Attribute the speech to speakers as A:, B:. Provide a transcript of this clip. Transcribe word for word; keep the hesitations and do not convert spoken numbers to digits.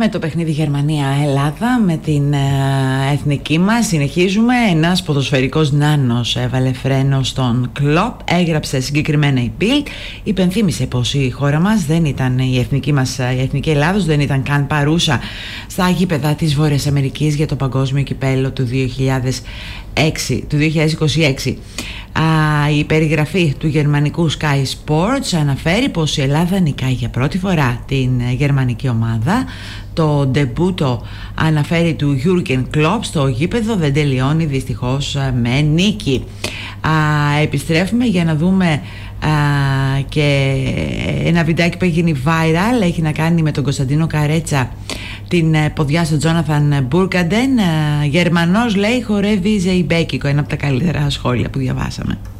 A: Με το παιχνίδι Γερμανία-Ελλάδα, με την ε, εθνική μας συνεχίζουμε. Ένας ποδοσφαιρικός νάνος έβαλε φρένο στον Κλοπ, έγραψε συγκεκριμένα η Bild, υπενθύμησε πως η χώρα μας δεν ήταν, η εθνική μας, η εθνική Ελλάδος δεν ήταν καν παρούσα στα γήπεδα της Βόρειας Αμερικής για το παγκόσμιο κυπέλλο του δύο χιλιάδες έξι, του δύο χιλιάδες είκοσι έξι. Α, η περιγραφή του γερμανικού Sky Sports αναφέρει πως η Ελλάδα νικάει για πρώτη φορά την γερμανική ομάδα. Το ντεμπούτο αναφέρει του Jürgen Klopp στο γήπεδο δεν τελειώνει δυστυχώς με νίκη. Α, επιστρέφουμε για να δούμε α, και ένα βιντεάκι που έγινε viral, έχει να κάνει με τον Κωνσταντίνο Καρέτσα, την ποδιά στον Τζόναθαν Μπούρκαντεν. Γερμανός λέει χορεύει ζεϊμπέκικο, ένα από τα καλύτερα σχόλια που διαβάσαμε.